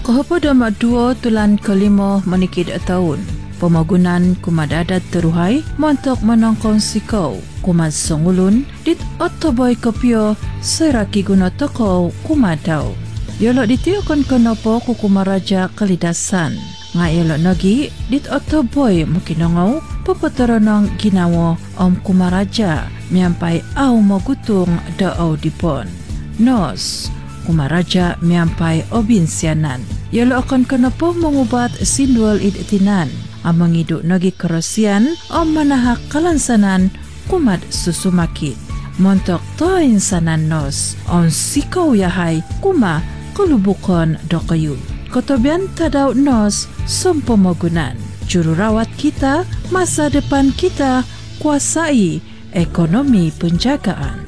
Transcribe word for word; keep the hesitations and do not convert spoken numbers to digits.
Kepada mak dua tulan kelima menikid tahun. Pemagunan kumadadat teruhai montok menongkong sikau kumad songulun dit otoboy kopio seraki guna toko kumadau. Yolo ditiokon kenopo kukumaraja kelidasan. Ngayolo nagi dit otoboy mukinongau pepotoronong ginawo om kumaraja miampai au mogutung da au dipon. Nos kumaraja miampai obinsianan. Yolo akan kenopo mengubat sindual idetinan. Amang iduk nagi kerosian om manahak kalansanan kumat susumakit. Montok to insanan nos on sikau yahai kuma kelubukon dokayu. Kotobian tadau nos sompomogunan. Juru rawat kita, masa depan kita, kuasai ekonomi penjagaan.